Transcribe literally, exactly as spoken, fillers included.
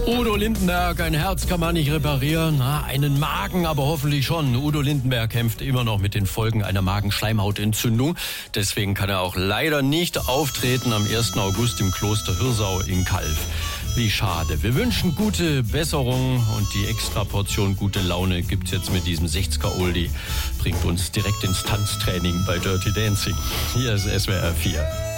Udo Lindenberg, ein Herz kann man nicht reparieren, na, einen Magen aber hoffentlich schon. Udo Lindenberg kämpft immer noch mit den Folgen einer Magenschleimhautentzündung. Deswegen kann er auch leider nicht auftreten am ersten August im Kloster Hirsau in Calw. Wie schade. Wir wünschen gute Besserung und die Extraportion gute Laune gibt's jetzt mit diesem sechziger-Oldie. Bringt uns direkt ins Tanztraining bei Dirty Dancing. Hier ist S W R vier.